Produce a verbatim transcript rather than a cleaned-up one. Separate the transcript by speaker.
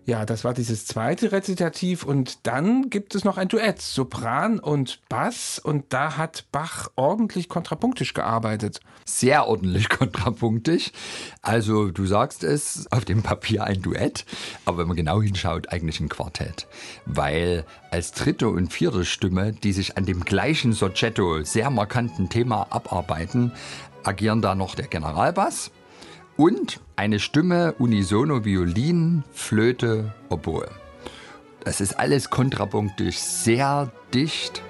Speaker 1: Ja, das war dieses zweite Rezitativ und dann gibt es noch ein Duett, Sopran und Bass und da hat Bach ordentlich kontrapunktisch gearbeitet.
Speaker 2: Sehr ordentlich kontrapunktisch. Also du sagst es, auf dem Papier ein Duett, aber wenn man genau hinschaut, eigentlich ein Quartett. Weil als dritte und vierte Stimme, die sich an dem gleichen Soggetto sehr markanten Thema abarbeiten, agieren da noch der Generalbass und eine Stimme unisono Violin, Flöte, Oboe. Das ist alles kontrapunktisch, sehr dicht